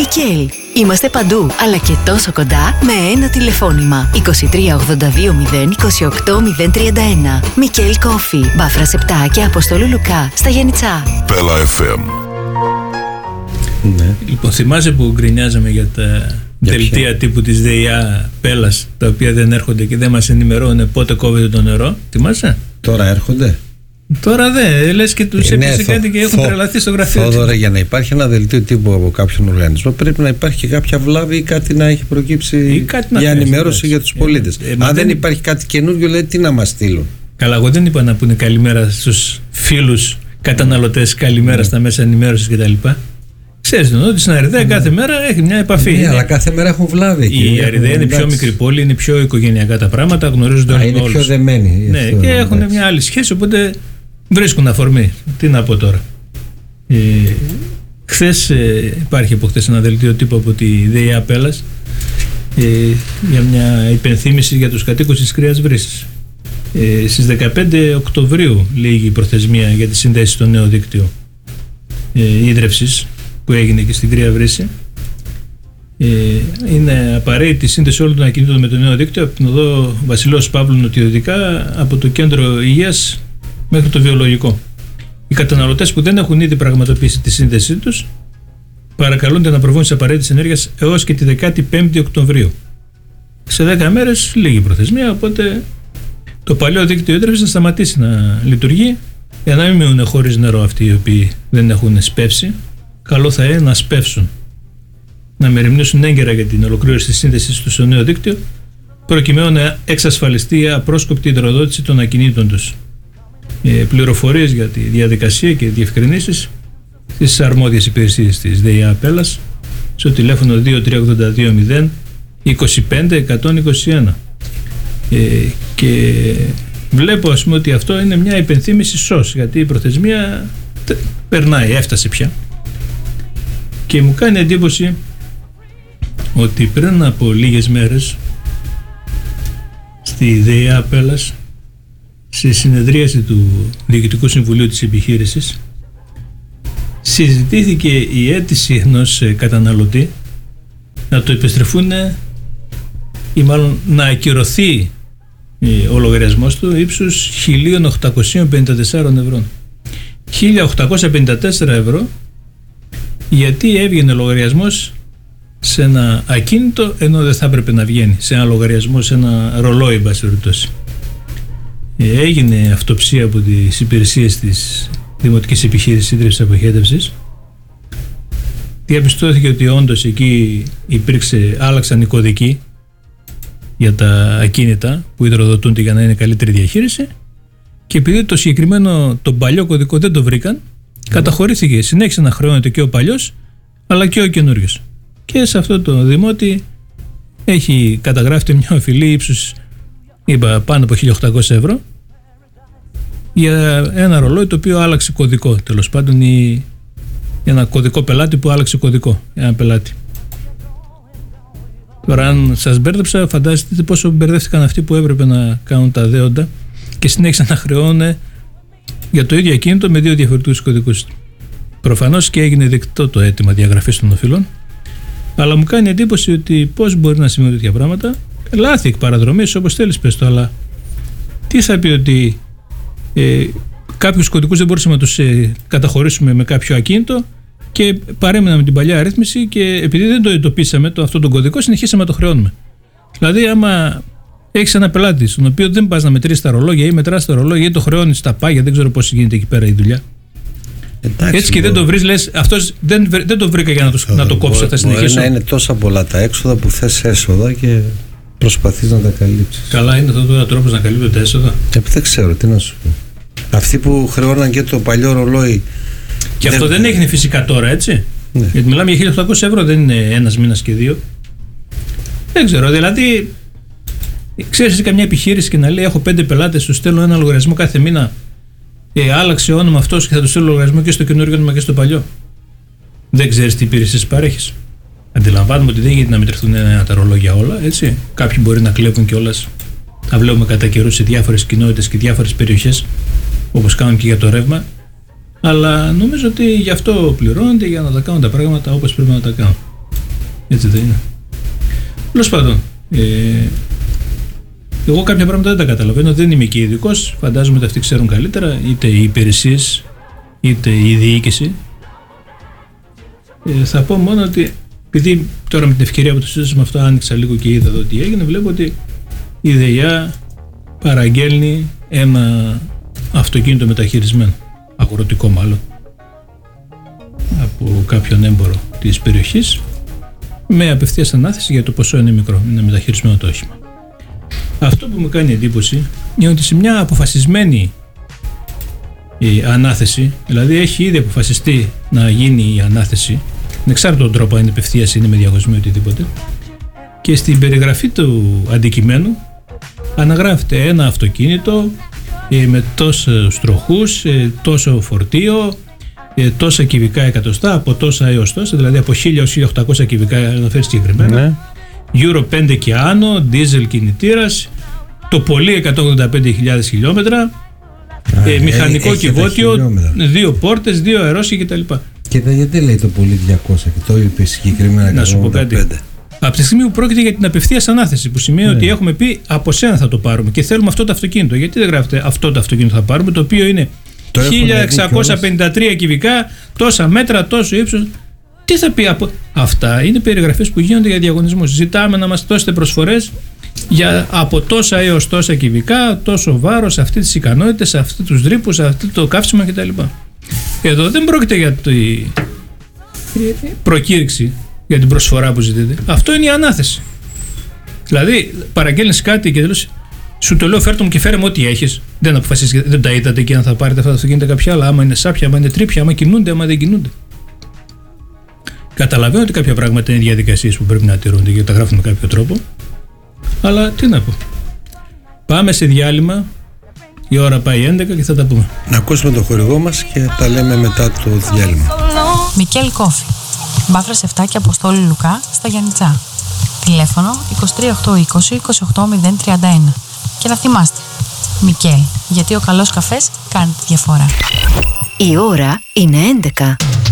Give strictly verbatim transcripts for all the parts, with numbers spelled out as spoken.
Μικέλ. Είμαστε παντού, αλλά και τόσο κοντά με ένα τηλεφώνημα. είκοσι τρία ογδόντα δύο μηδέν είκοσι οκτώ μηδέν τριάντα ένα. Μικέλ Κόφι, Βάφρας επτά και Αποστόλου Λουκά στα Γιαννιτσά. Πέλα εφ εμ. Ναι. Λοιπόν, θυμάσαι που γκρινιάζαμε για τα Για δελτία ποια? τύπου της ΔΕΙΑ Πέλας, τα οποία δεν έρχονται και δεν μας ενημερώνουν πότε κόβεται το νερό? Θυμάσαι? Τώρα έρχονται. Τώρα δεν, λες και τους Ε, ναι, έπιασε θο- κάτι και έχουν θο- τρελαθεί στο γραφείο. Θόδωρα, για να υπάρχει ένα δελτίο τύπου από κάποιον οργανισμό, πρέπει να υπάρχει και κάποια βλάβη ή κάτι να έχει προκύψει Ή κάτι να για χρειάζεται, ενημέρωση εντάξει. για τους Ε, πολίτες. ε, μα Αν δεν δεν- υπάρχει κάτι καινούργιο, λέει τι να μας στείλουν. Καλά, εγώ δεν είπα να πούνε καλημέρα στους φίλους καταναλωτές, καλημέρα στα μέσα ενημέρωσης κτλ. Ξέρεις τον, ότι στην Αριδαία κάθε μέρα έχει μια επαφή. Ναι, Είναι- αλλά κάθε μέρα έχουν βλάβη εκεί. Η Έχουν- Αριδαία είναι πιο εντάξει. μικρή πόλη, είναι πιο οικογενειακά τα πράγματα, γνωρίζονται Α, όλοι είναι με πιο όλους. δεμένοι. Ναι, αυτό, και έχουν εντάξει. μια άλλη σχέση, οπότε βρίσκουν αφορμή. Τι να πω τώρα. Ε, χθες, ε, υπάρχει από χθες ένα δελτίο τύπου από τη ΔΕΙΑ Πέλας ε, για μια υπενθύμηση για τους κατοίκους της Κρύας Βρύσης. Ε, στις δεκαπέντε Οκτωβρίου λίγη η προθεσμία για τη σύνδεση στο νέο δίκτυο ε, ίδρευσης που έγινε και στην Κρύα Βρύση. Ε, είναι απαραίτητη η σύνδεση όλων των ακινήτων με το νέο δίκτυο από την οδό Βασιλέως Παύλου νοτιοδυτικά, από το κέντρο υγείας μέχρι το βιολογικό. Οι καταναλωτές που δεν έχουν ήδη πραγματοποιήσει τη σύνδεσή τους παρακαλούνται να προβούν στις απαραίτητες ενέργειες έως και τη δεκαπέντε Οκτωβρίου. Σε δέκα μέρες λίγη προθεσμία, οπότε το παλιό δίκτυο ίδρυυσης να σταματήσει να λειτουργεί για να μην μείνουν χωρίς νερό αυτοί οι οποίοι δεν έχουν σπεύσει. Καλό θα είναι να σπεύσουν, να μεριμνήσουν έγκαιρα για την ολοκλήρωση της σύνδεσης του στο νέο δίκτυο, προκειμένου να εξασφαλιστεί η απρόσκοπτη υδροδότηση των ακινήτων τους. Ε, πληροφορίες για τη διαδικασία και διευκρινήσεις στις αρμόδιες υπηρεσίες της ΔΕΙΑ Πέλας στο τηλέφωνο δύο τρία ογδόντα δύο μηδέν είκοσι πέντε εκατόν είκοσι ένα. Ε, και βλέπω, ας πούμε, ότι αυτό είναι μια υπενθύμηση σως, γιατί η προθεσμία τε, περνάει, έφτασε πια. Και μου κάνει εντύπωση ότι πριν από λίγες μέρες στη ΔΕΙΑ Πέλας, στη συνεδρίαση του Διοικητικού Συμβουλίου της επιχείρησης, συζητήθηκε η αίτηση ενός καταναλωτή να το επιστρεφούν ή μάλλον να ακυρωθεί ο λογαριασμός του ύψους χίλια οκτακόσια πενήντα τέσσερα ευρώ. χίλια οκτακόσια πενήντα τέσσερα ευρώ γιατί έβγαινε λογαριασμός σε ένα ακίνητο ενώ δεν θα έπρεπε να βγαίνει, σε ένα λογαριασμό, σε ένα ρολόι, εν πάση περιπτώσει. Έγινε αυτοψία από τις υπηρεσίες της Δημοτικής Επιχείρησης Ίδρυυσης Αποχέτευσης. Διαπιστώθηκε ότι όντως εκεί υπήρξε, άλλαξαν οι κωδικοί για τα ακίνητα που υδροδοτούνται για να είναι καλύτερη διαχείριση, και επειδή το συγκεκριμένο, τον παλιό κωδικό δεν το βρήκαν, καταχωρήθηκε, συνέχισε να χρεώνεται και ο παλιός αλλά και ο καινούριος. Και σε αυτό το δημότη έχει καταγράφει μια οφειλή ύψους, είπα, πάνω από χίλια οκτακόσια ευρώ για ένα ρολόι το οποίο άλλαξε κωδικό, τέλος πάντων, ή ένα κωδικό πελάτη που άλλαξε κωδικό, ένα πελάτη. Τώρα, αν σας μπέρδεψα, φαντάζεστε πόσο μπερδεύτηκαν αυτοί που έπρεπε να κάνουν τα δέοντα και συνέχισαν να χρεώνουν για το ίδιο ακίνητο με δύο διαφορετικούς κωδικούς. Προφανώς και έγινε δεκτό το αίτημα διαγραφής των οφειλών, αλλά μου κάνει εντύπωση ότι πώς μπορεί να σημαίνουν τέτοια πράγματα. Λάθη εκ παραδρομής, όπως θέλεις πες το, αλλά τι θα πει ότι ε, κάποιους κωδικούς δεν μπορούσαμε να τους ε, καταχωρήσουμε με κάποιο ακίνητο και παρέμειναμε την παλιά αρρύθμιση και επειδή δεν το εντοπίσαμε το, αυτό τον κωδικό, συνεχίσαμε να το χρεώνουμε. Δηλαδή, άμα έχεις ένα πελάτη στον οποίο δεν πας να μετρήσεις τα ρολόγια ή μετράς τα ρολόγια ή το χρεώνεις τα πάγια, δεν ξέρω πώς γίνεται εκεί πέρα η δουλειά. Εντάξει, Έτσι και μπορεί. δεν το βρεις, λες αυτός δεν, δεν το βρήκα για να το, να το κόψω, θα Μπορεί συνεχίσω. να είναι τόσα πολλά τα έξοδα που θες έσοδα και προσπαθείς να τα καλύψεις. Καλά, είναι αυτό τώρα τρόπος να καλύπτω τα έσοδα. Ε, δεν ξέρω, τι να σου πω. Αυτοί που χρεώναν και το παλιό ρολόι. Και αυτό δεν έγινε φυσικά τώρα, έτσι. Ναι. Γιατί μιλάμε για χίλια οκτακόσια ευρώ, δεν είναι ένας μήνας και δύο. Δεν ξέρω, δηλαδή, ξέρεις καμιά επιχείρηση και να λέει: έχω πέντε πελάτες, τους στέλνω ένα λογαριασμό κάθε μήνα. Ε, άλλαξε όνομα αυτός και θα του στέλνω λογαριασμό και στο καινούργιο όνομα και στο παλιό. Δεν ξέρεις τι υπηρεσίες παρέχεις. Αντιλαμβάνουμε ότι δεν γίνεται να μετρηθούν τα ρολόγια όλα, έτσι. Κάποιοι μπορεί να κλέβουν κιόλας. Τα βλέπουμε κατά καιρούς σε διάφορες κοινότητες και διάφορες περιοχές, όπως κάνουν και για το ρεύμα. Αλλά νομίζω ότι γι' αυτό πληρώνονται, για να τα κάνουν τα πράγματα όπως πρέπει να τα κάνουν. Έτσι δεν είναι? Τέλος πάντων, ε, εγώ κάποια πράγματα δεν τα καταλαβαίνω, δεν είμαι και ειδικός, φαντάζομαι ότι αυτοί ξέρουν καλύτερα, είτε οι υπηρεσίες είτε η διοίκηση. Ε, θα πω μόνο ότι, επειδή τώρα με την ευκαιρία που το συζήτησαμε αυτό άνοιξα λίγο και είδα εδώ τι έγινε, βλέπω ότι η ΔΕΙΑ παραγγέλνει ένα αυτοκίνητο μεταχειρισμένο, αγροτικό μάλλον, από κάποιον έμπορο της περιοχής, με απευθείας ανάθεση για το ποσό είναι μικρό, είναι μεταχειρισμένο το όχημα. Αυτό που μου κάνει εντύπωση είναι ότι σε μια αποφασισμένη η ανάθεση, δηλαδή έχει ήδη αποφασιστεί να γίνει η ανάθεση, ανεξάρτητα τον τρόπο αν είναι απευθείας είναι με διαγωνισμό ή οτιδήποτε, και στην περιγραφή του αντικειμένου αναγράφεται ένα αυτοκίνητο ε, με τόσους τροχούς, ε, τόσο φορτίο, ε, τόσα κυβικά εκατοστά, από τόσα έως τόσα, δηλαδή από χίλια έως χίλια οκτακόσια κυβικά, αναφέρει συγκεκριμένα. Ναι. Euro πέντε και άνω, δίζελ κινητήρας, το πολύ εκατόν ογδόντα πέντε χιλιάδες χιλιόμετρα, Α, ε, μηχανικό κυβότιο, δύο πόρτες, δύο αερόσια κτλ. Και γιατί λέει το πολύ διακόσια και το είπε συγκεκριμένα εκατόν ογδόντα πέντε? Να σου πω κάτι. Από τη στιγμή που πρόκειται για την απευθείας ανάθεση, που σημαίνει ναι. ότι έχουμε πει από σένα θα το πάρουμε και θέλουμε αυτό το αυτοκίνητο. Γιατί δεν γράφεται αυτό το αυτοκίνητο θα πάρουμε, το οποίο είναι χίλια εξακόσια πενήντα τρία κυβικά, τόσα μέτρα, τόσο ύψος. Τι θα πει από αυτά? Είναι περιγραφές που γίνονται για διαγωνισμούς. Ζητάμε να μας δώσετε προσφορές για από τόσα έως τόσα κυβικά, τόσο βάρος, αυτές τις ικανότητες, αυτούς τους δρύπους, αυτό το καύσιμο κτλ. Εδώ δεν πρόκειται για τη προκήρυξη, για την προσφορά που ζητείτε. Αυτό είναι η ανάθεση. Δηλαδή, παραγγέλνεις κάτι και τέλος σου το λέω, φέρτε μου και φέρε μου ό,τι έχεις. Δεν αποφασίσεις, δεν τα είδατε και αν θα πάρετε αυτά τα αυτοκίνητα κάποια άλλα. Άμα είναι σάπια, άμα είναι τρίπια, άμα κινούνται, άμα δεν κινούνται. Καταλαβαίνω ότι κάποια πράγματα είναι διαδικασίες που πρέπει να τηρούνται γιατί τα γράφουν με κάποιο τρόπο. Αλλά τι να πω. Πάμε σε διάλειμμα. Η ώρα πάει έντεκα και θα τα πούμε. Να ακούσουμε το χορηγό μας και τα λέμε μετά το διάλειμμα. Μικέλ Κόφι. Βάφρας επτά και Αποστόλου Λουκά στα Γιαννιτσά. Τηλέφωνο είκοσι τρία οκτακόσια είκοσι είκοσι οκτώ μηδέν τριάντα ένα. Και να θυμάστε, Μικέλ, γιατί ο καλός καφές κάνει τη διαφορά. Η ώρα είναι έντεκα.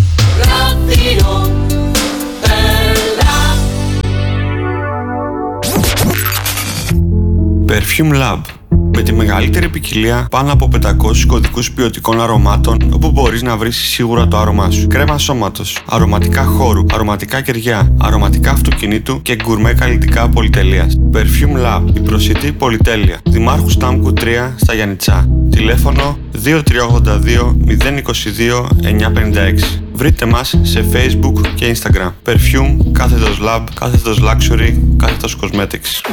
Perfume Lab. Με τη μεγαλύτερη ποικιλία πάνω από πεντακόσιους κωδικούς ποιοτικών αρωμάτων, όπου μπορείς να βρεις σίγουρα το άρωμά σου. Κρέμα σώματος, αρωματικά χώρου, αρωματικά κεριά, αρωματικά αυτοκινήτου και γκουρμέ καλλιτικά πολυτελείας. Perfume Lab, η προσιτή πολυτέλεια. Δημάρχου Στάμκου τρία στα Γιαννιτσά. Τηλέφωνο δύο τρία ογδόντα δύο μηδέν είκοσι δύο εννιακόσια πενήντα έξι. Βρείτε μας σε Facebook και Instagram. Perfume, κάθετος Lab, κάθετος Luxury, κάθετος Cosmetics.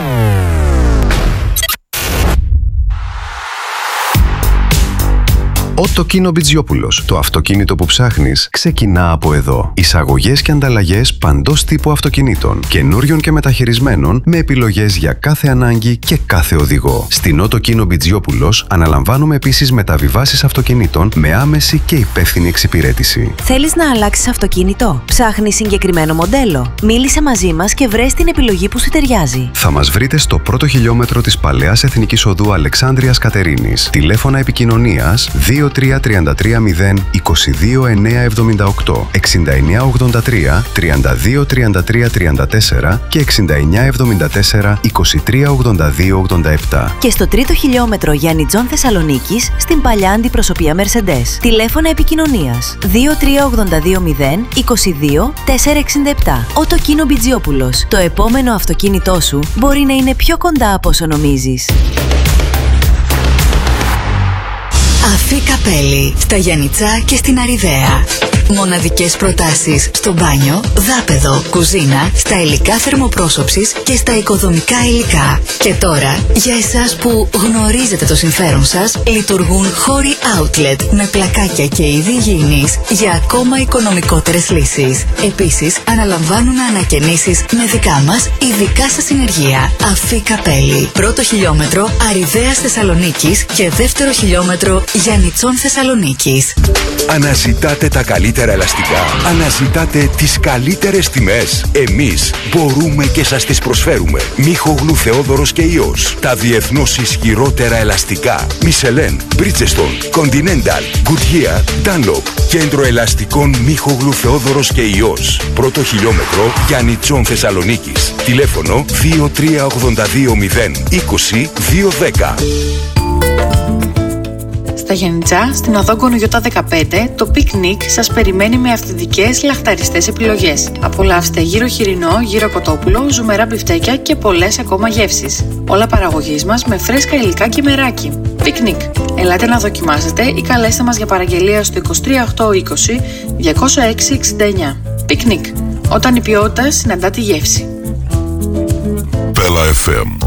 Ο Τοκίνο Μπιτζιόπουλος, το αυτοκίνητο που ψάχνεις, ξεκινά από εδώ. Εισαγωγές και ανταλλαγές παντός τύπου αυτοκινήτων, καινούριων και μεταχειρισμένων, με επιλογές για κάθε ανάγκη και κάθε οδηγό. Στην Ο Τοκίνο Μπιτζιόπουλος αναλαμβάνουμε επίσης μεταβιβάσεις αυτοκινήτων με άμεση και υπεύθυνη εξυπηρέτηση. Θέλεις να αλλάξεις αυτοκίνητο? Ψάχνεις συγκεκριμένο μοντέλο? Μίλησε μαζί μας και βρες την επιλογή που σου ταιριάζει. Θα μας βρείτε στο πρώτο χιλιόμετρο της Παλαιάς Εθνικής Οδού Αλεξάνδρειας Κατερίνης. Τηλέφωνα επικοινωνίας δύο τρία τρία τρία μηδέν είκοσι δύο εννιακόσια εβδομήντα οκτώ, εξήντα εννέα ογδόντα τρία, τριάντα δύο τριάντα τρία τριάντα τέσσερα και εξήντα εννέα εβδομήντα τέσσερα, είκοσι τρία ογδόντα δύο ογδόντα επτά. Και στο τρίτο χιλιόμετρο Γιάννητζον Θεσσαλονίκης, στην παλιά αντιπροσωπεία Mercedes. Τηλέφωνα επικοινωνίας δύο τρία ογδόντα δύο μηδέν είκοσι δύο τετρακόσια εξήντα επτά. Ο Τοκίνο Μπιτζιόπουλος. Το επόμενο αυτοκίνητό σου μπορεί να είναι πιο κοντά από όσο νομίζεις. Αφή Καπέλη, στα Γιαννιτσά και στην Αριδαία. Μοναδικές προτάσεις στο μπάνιο, δάπεδο, κουζίνα, στα υλικά θερμοπρόσωψης και στα οικοδομικά υλικά. Και τώρα, για εσάς που γνωρίζετε το συμφέρον σας, λειτουργούν χώροι outlet με πλακάκια και είδη υγιεινής για ακόμα οικονομικότερες λύσεις. Επίσης, αναλαμβάνουν ανακαινήσεις με δικά μας ειδικά σας συνεργεία. Αφή Καπέλη, πρώτο χιλιόμετρο Αριδαίας Θεσσαλονίκης και δεύτερο χιλιόμετρο Γιαννιτσών Θεσσαλονίκης. Αναζητάτε τα καλύτερα καλύτερα ελαστικά? Αναζητάτε τις καλύτερες τιμές? Εμείς μπορούμε και σας τις προσφέρουμε. Μίχογλου, Θεόδωρος και Ιός. Τα διεθνώς ισχυρότερα ελαστικά. Michelin, Bridgestone, Continental, Goodyear, Dunlop. Κέντρο ελαστικών Μίχογλου, Θεόδωρος και Ιός. Πρώτο χιλιόμετρο Γιάννη Τσόν Θεσσαλονίκης. Τηλέφωνο δύο τρία ογδόντα δύο μηδέν είκοσι δύο δέκα. Στα Γιαννιτσά, στην οδό Γκονογιώτα δεκαπέντε, το πικνίκ σας περιμένει με αυθεντικές λαχταριστές επιλογές. Απολαύστε γύρο χοιρινό, γύρο κοτόπουλο, ζουμερά μπιφτέκια και πολλές ακόμα γεύσεις. Όλα παραγωγής μας με φρέσκα υλικά και μεράκι. Πικνίκ. Ελάτε να δοκιμάσετε ή καλέστε μας για παραγγελία στο είκοσι τρία οκτακόσια είκοσι διακόσια έξι εξήντα εννιά. Πικνίκ. Όταν η ποιότητα συναντά τη γεύση. Bella εφ εμ